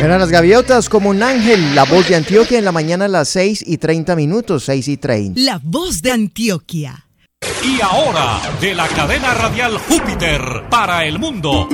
Eran las gaviotas como un ángel, la voz de Antioquia en la mañana a las 6:30, 6:30. La voz de Antioquia. Y ahora, de la cadena radial Júpiter para el mundo,